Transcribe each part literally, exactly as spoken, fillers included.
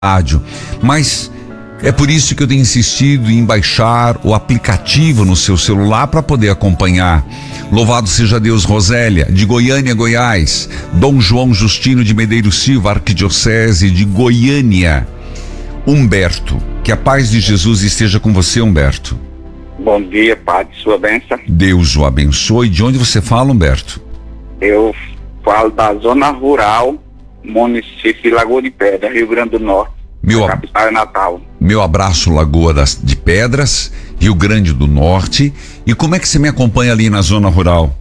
rádio, mas é por isso que eu tenho insistido em baixar o aplicativo no seu celular para poder acompanhar. Louvado seja Deus. Rosélia, de Goiânia, Goiás. Dom João Justino de Medeiros Silva, Arquidiocese de Goiânia. Humberto, que a paz de Jesus esteja com você, Humberto. Bom dia, Padre, sua bênção. Deus o abençoe. De onde você fala, Humberto? Eu falo da zona rural, município de Lagoa de Pedra, Rio Grande do Norte. Meu, capital é Natal. Meu abraço, Lagoa das, de Pedras, Rio Grande do Norte. E como é que você me acompanha ali na zona rural?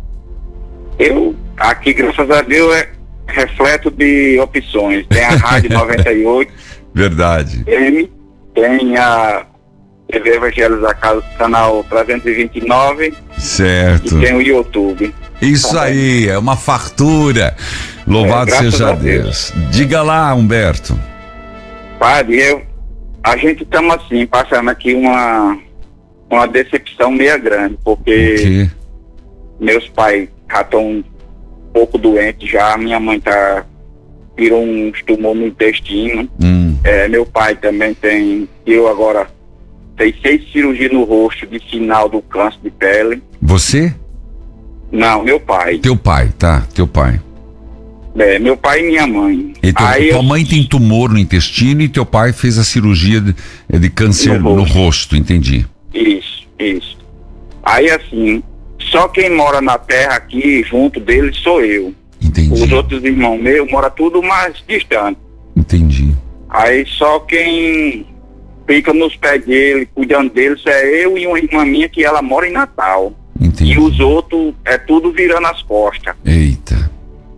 Eu, aqui, graças a Deus, é refleto de opções. Tem a Rádio noventa e oito. Verdade. Tem, tem a T V Evangelhos da Casa, canal trezentos e vinte e nove. Certo. E tem o YouTube. Isso tá aí, bem? É uma fartura. Louvado é, seja Deus. Deus. Diga lá, Humberto. Padre, eu, a gente estamos assim, passando aqui uma, uma decepção meio grande, porque meus pais já estão um pouco doentes já, minha mãe tá, virou um tumor no intestino, hum. é, meu pai também tem, eu agora tenho seis cirurgias no rosto de sinal do câncer de pele. Você? Não, meu pai. Teu pai, tá, teu pai. É, meu pai e minha mãe. E teu, Aí tua eu... mãe tem tumor no intestino e teu pai fez a cirurgia de, de câncer no rosto. no rosto, entendi. Isso, isso. Aí assim, só quem mora na terra aqui, junto dele, sou eu. Entendi. Os outros irmãos meus moram tudo mais distante. Entendi. Aí só quem fica nos pés dele, cuidando dele, é eu e uma irmã minha que ela mora em Natal. Entendi. E os outros é tudo virando as costas. Eita.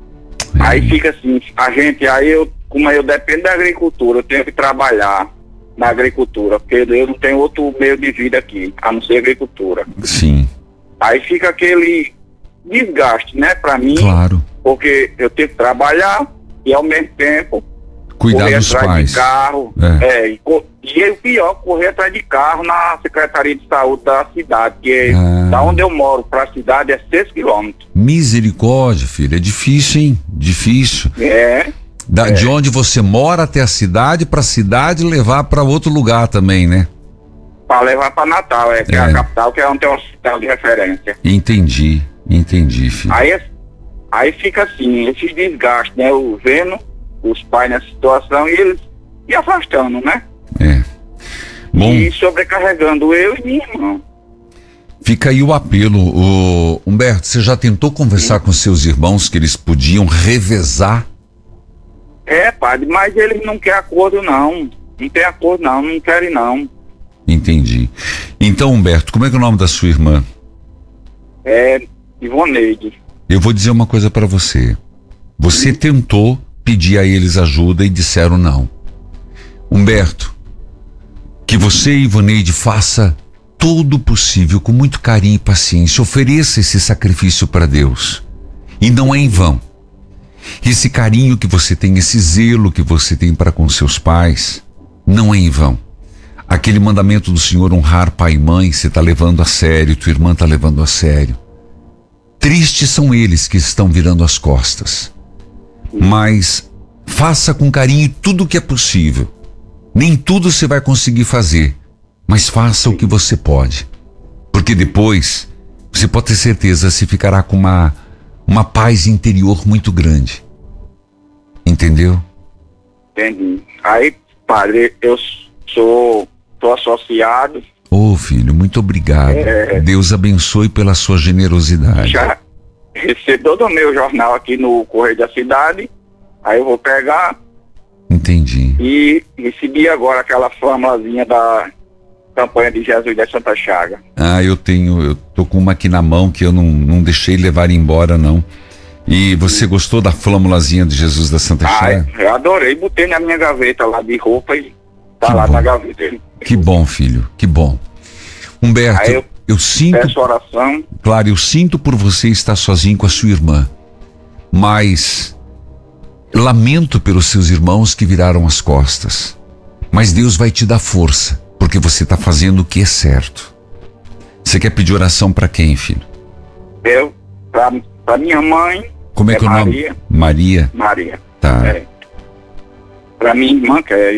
Aí fica assim, a gente, aí eu, como eu dependo da agricultura, eu tenho que trabalhar na agricultura, porque eu não tenho outro meio de vida aqui, a não ser agricultura. Sim. Aí fica aquele desgaste, né, pra mim. Claro. Porque eu tenho que trabalhar e ao mesmo tempo cuidar correr dos atrás pais. de carro. É. É, e, e é o pior, correr atrás de carro na Secretaria de Saúde da cidade, que é, Ah. da onde eu moro para a cidade é seis quilômetros. Misericórdia, filho, é difícil, hein? Difícil. É. Da, é. De onde você mora até a cidade, pra cidade levar pra outro lugar também, né? Para levar para Natal, é, que é. É. a capital, que é onde tem um hospital de referência. Entendi, entendi, filho. Aí, aí fica assim, esses desgastes, né? Eu vendo os pais nessa situação e eles se afastando, né? É. Bom, e sobrecarregando eu e minha irmã. Fica aí o apelo. O Humberto, você já tentou conversar Sim. com seus irmãos que eles podiam revezar? É, padre, mas eles não querem acordo, não. Não tem acordo, não. Não querem, não. Entendi. Então, Humberto, como é que é o nome da sua irmã? É Ivoneide. Eu vou dizer uma coisa pra você. Você tentou pedir a eles ajuda e disseram não. Humberto, que você e Ivoneide faça todo o possível, com muito carinho e paciência, ofereça esse sacrifício para Deus. E não é em vão. Esse carinho que você tem, esse zelo que você tem para com seus pais, não é em vão. Aquele mandamento do Senhor, honrar pai e mãe, você está levando a sério, tua irmã está levando a sério. Tristes são eles que estão virando as costas. Mas faça com carinho tudo o que é possível. Nem tudo você vai conseguir fazer, mas faça o que você pode. Porque depois, você pode ter certeza, você ficará com uma, uma paz interior muito grande. Entendeu? Entendi. Aí, padre, eu sou, sou associado. Ô, filho, muito obrigado. É, Deus abençoe pela sua generosidade. Já recebi todo o meu jornal aqui no Correio da Cidade. Aí eu vou pegar. Entendi. E recebi agora aquela flâmulazinha da campanha de Jesus da Santa Chaga. Ah, eu tenho, eu tô com uma aqui na mão que eu não, não deixei levar embora, não. E você gostou da flâmulazinha de Jesus da Santa Ah, Chaga? eu adorei, botei na minha gaveta lá de roupa e tá Que lá bom. na gaveta. Que bom, filho, que bom. Humberto, Aí eu, eu eu sinto, Peço oração. claro, eu sinto por você estar sozinho com a sua irmã, mas lamento pelos seus irmãos que viraram as costas. Mas Deus vai te dar força, porque você está fazendo o que é certo. Você quer pedir oração para quem, filho? Eu, pra, pra minha mãe. Como é, é que é o nome? Maria. Maria. Maria. Tá. É. para minha irmã, que é